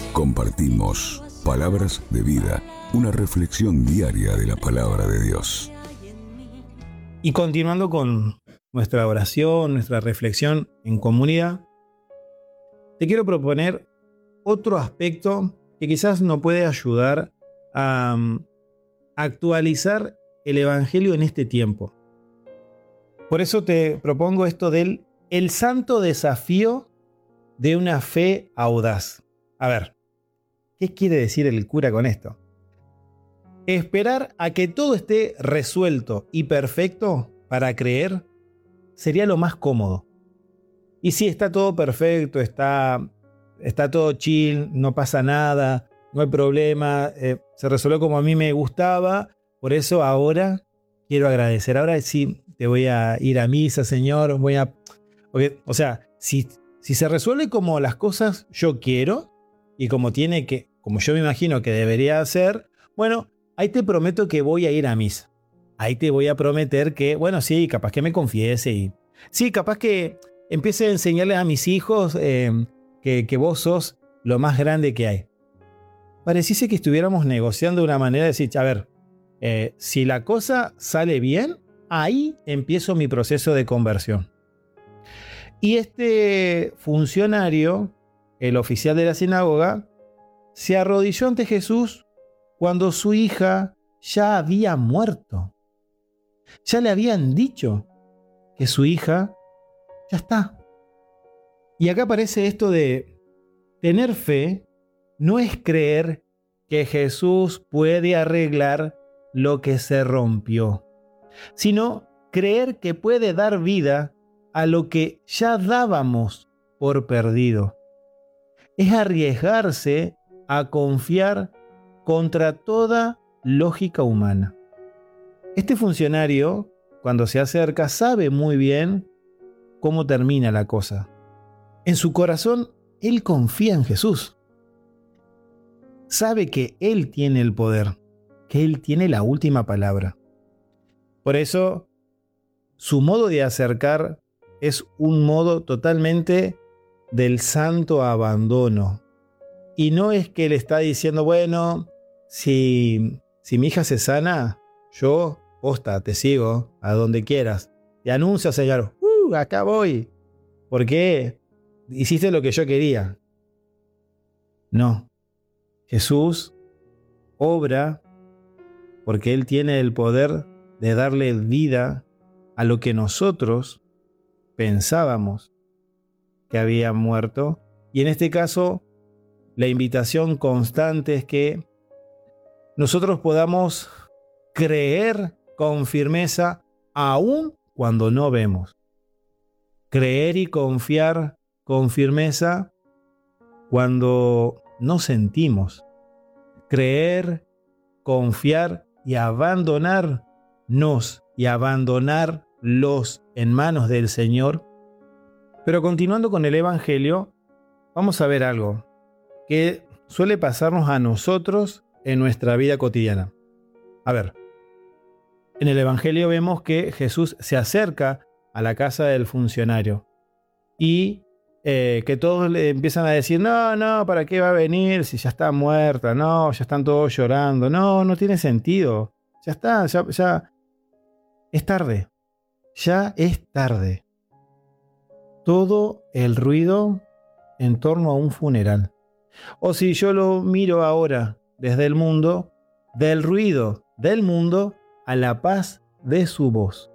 Compartimos palabras de vida, una reflexión diaria de la palabra de Dios. Y continuando con nuestra oración, nuestra reflexión en comunidad, te quiero proponer otro aspecto que quizás nos puede ayudar a actualizar el Evangelio en este tiempo. Por eso te propongo esto del el santo desafío de una fe audaz. A ver, ¿qué quiere decir el cura con esto? Esperar a que todo esté resuelto y perfecto para creer sería lo más cómodo. Y si está todo perfecto, está todo chill, no pasa nada, no hay problema, se resolvió como a mí me gustaba, por eso ahora quiero agradecer. Ahora sí te voy a ir a misa, Señor, o sea, si se resuelve como las cosas yo quiero y como yo me imagino que debería hacer, bueno, ahí te prometo que voy a ir a misa. Ahí te voy a prometer que, bueno, sí, capaz que me confiese y sí, capaz que empiece a enseñarles a mis hijos que vos sos lo más grande que hay. Pareciese que estuviéramos negociando de una manera de decir, a ver, si la cosa sale bien, ahí empiezo mi proceso de conversión. Y este funcionario, el oficial de la sinagoga, se arrodilló ante Jesús cuando su hija ya había muerto. Ya le habían dicho que su hija ya está. Y acá aparece esto de tener fe no es creer que Jesús puede arreglar lo que se rompió, sino creer que puede dar vida a lo que ya dábamos por perdido. Es arriesgarse a confiar contra toda lógica humana. Este funcionario, cuando se acerca, sabe muy bien cómo termina la cosa. En su corazón, él confía en Jesús. Sabe que él tiene el poder, que él tiene la última palabra. Por eso, su modo de acercar es un modo totalmente del santo abandono. Y no es que él está diciendo, bueno, si mi hija se sana, yo, posta, te sigo a donde quieras. Te anuncio, Señor, acá voy. Porque hiciste lo que yo quería. No. Jesús obra porque Él tiene el poder de darle vida a lo que nosotros pensábamos que había muerto. Y en este caso, la invitación constante es que nosotros podamos creer con firmeza aún cuando no vemos. Creer y confiar con firmeza cuando no sentimos. Creer, confiar y abandonarnos y abandonarlos en manos del Señor. Pero continuando con el Evangelio, vamos a ver algo que suele pasarnos a nosotros en nuestra vida cotidiana. A ver, en el Evangelio vemos que Jesús se acerca a la casa del funcionario y que todos le empiezan a decir, no, ¿para qué va a venir si ya está muerta? No, ya están todos llorando. No tiene sentido. Ya está, ya es tarde. Ya es tarde. Todo el ruido en torno a un funeral. O si yo lo miro ahora desde el mundo, del ruido del mundo a la paz de su voz.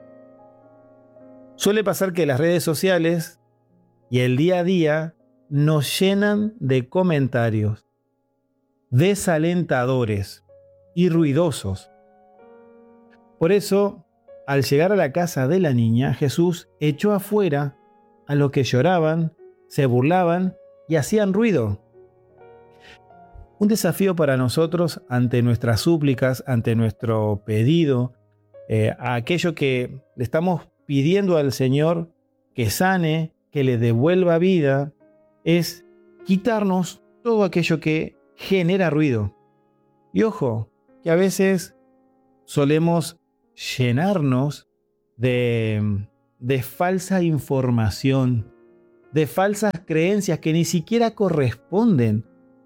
Suele pasar que las redes sociales y el día a día nos llenan de comentarios desalentadores y ruidosos. Por eso, al llegar a la casa de la niña, Jesús echó afuera a los que lloraban, se burlaban y hacían ruido. Un desafío para nosotros ante nuestras súplicas, ante nuestro pedido, a aquello que le estamos pidiendo al Señor que sane, que le devuelva vida, es quitarnos todo aquello que genera ruido. Y ojo, que a veces solemos llenarnos de falsa información, de falsas creencias que ni siquiera corresponden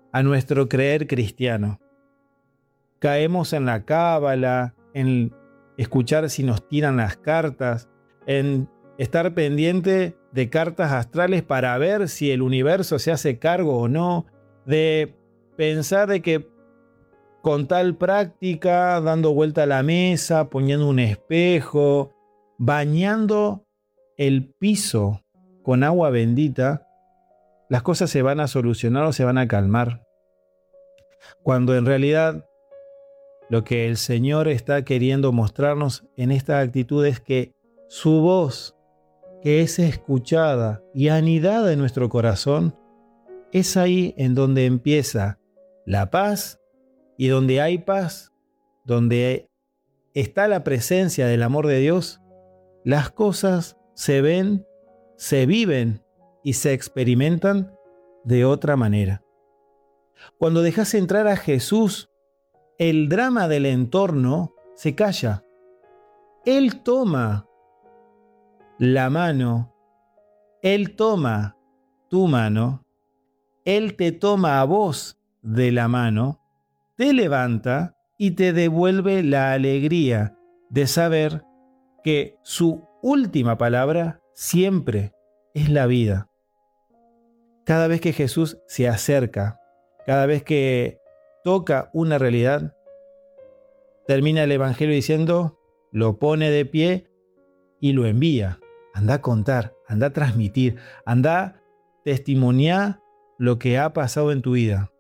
a nuestro creer cristiano. Caemos en la cábala, en escuchar si nos tiran las cartas, en estar pendiente de cartas astrales para ver si el universo se hace cargo o no, de pensar de que con tal práctica, dando vuelta a la mesa, poniendo un espejo, bañando el piso con agua bendita, las cosas se van a solucionar o se van a calmar. Cuando en realidad lo que el Señor está queriendo mostrarnos en esta actitud es que su voz, que es escuchada y anidada en nuestro corazón, es ahí en donde empieza la paz, y donde hay paz, donde está la presencia del amor de Dios, las cosas se ven, se viven y se experimentan de otra manera. Cuando dejas entrar a Jesús, el drama del entorno se calla. Él toma la mano, Él toma tu mano, Él te toma a vos de la mano, te levanta y te devuelve la alegría de saber que su última palabra siempre es la vida. Cada vez que Jesús se acerca, cada vez que toca una realidad, termina el Evangelio diciendo, lo pone de pie y lo envía. Anda a contar, anda a transmitir, anda a testimoniar lo que ha pasado en tu vida.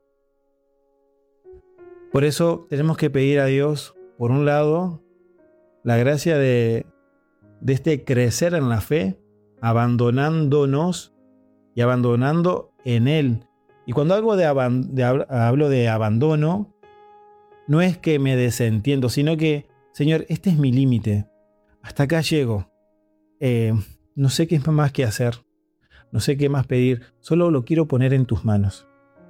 Por eso tenemos que pedir a Dios, por un lado, la gracia de este crecer en la fe, abandonándonos y abandonando en Él. Y cuando hablo de abandono, no es que me desentiendo, sino que, Señor, este es mi límite. Hasta acá llego. No sé qué más que hacer. No sé qué más pedir. Solo lo quiero poner en tus manos.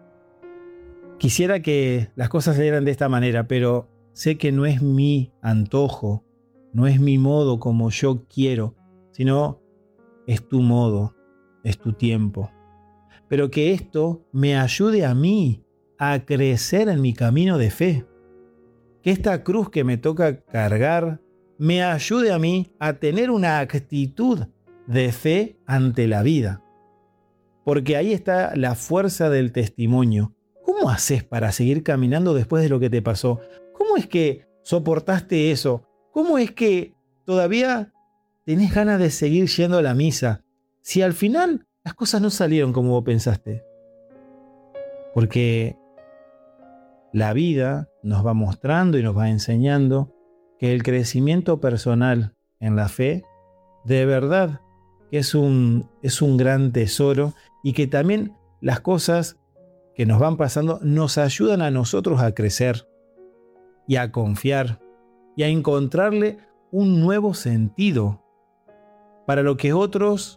Quisiera que las cosas se dieran de esta manera, pero sé que no es mi antojo, no es mi modo como yo quiero, sino es tu modo, es tu tiempo. Pero que esto me ayude a mí a crecer en mi camino de fe. Que esta cruz que me toca cargar me ayude a mí a tener una actitud de fe ante la vida. Porque ahí está la fuerza del testimonio. ¿Cómo haces para seguir caminando después de lo que te pasó? ¿Cómo es que soportaste eso? ¿Cómo es que todavía tenés ganas de seguir yendo a la misa si al final las cosas no salieron como vos pensaste? Porque la vida nos va mostrando y nos va enseñando que el crecimiento personal en la fe de verdad que es un gran tesoro y que también las cosas que nos van pasando nos ayudan a nosotros a crecer y a confiar y a encontrarle un nuevo sentido para lo que otros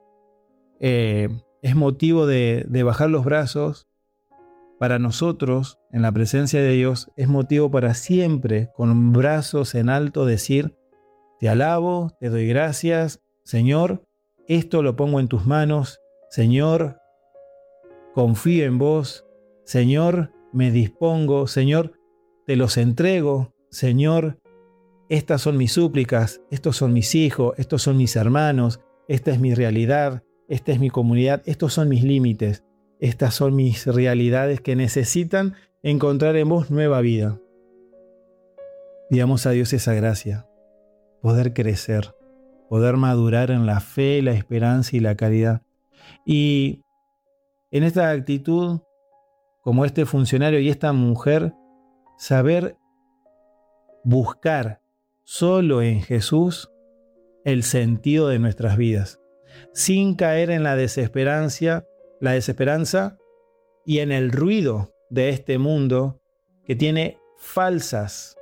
es motivo de bajar los brazos. Para nosotros, en la presencia de Dios, es motivo para siempre, con brazos en alto, decir, te alabo, te doy gracias, Señor, esto lo pongo en tus manos, Señor, confío en vos, Señor, me dispongo, Señor, te los entrego, Señor, estas son mis súplicas, estos son mis hijos, estos son mis hermanos, esta es mi realidad, esta es mi comunidad, estos son mis límites. Estas son mis realidades que necesitan encontrar en vos nueva vida. Pidamos a Dios esa gracia, poder crecer, poder madurar en la fe, la esperanza y la caridad. Y en esta actitud, como este funcionario y esta mujer, saber buscar solo en Jesús el sentido de nuestras vidas, sin caer en la desesperanza y en el ruido de este mundo que tiene falsas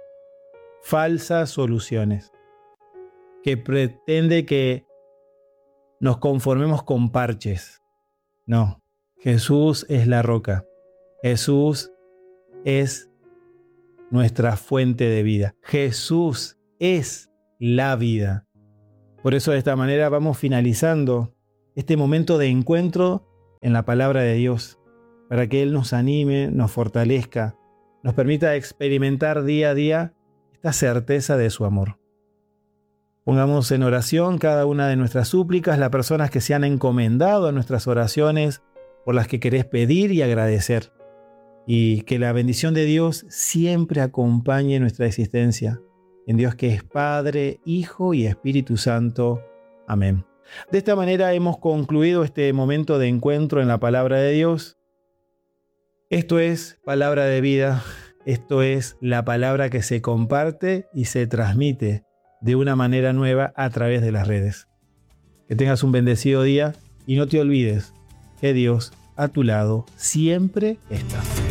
soluciones, que pretende que nos conformemos con parches. No, Jesús es la roca. Jesús es nuestra fuente de vida. Jesús es la vida. Por eso de esta manera vamos finalizando este momento de encuentro en la palabra de Dios, para que Él nos anime, nos fortalezca, nos permita experimentar día a día esta certeza de su amor. Pongamos en oración cada una de nuestras súplicas, las personas que se han encomendado a nuestras oraciones, por las que querés pedir y agradecer. Y que la bendición de Dios siempre acompañe nuestra existencia. En Dios que es Padre, Hijo y Espíritu Santo. Amén. De esta manera hemos concluido este momento de encuentro en la palabra de Dios. Esto es palabra de vida. Esto es la palabra que se comparte y se transmite de una manera nueva a través de las redes. Que tengas un bendecido día y no te olvides que Dios a tu lado siempre está.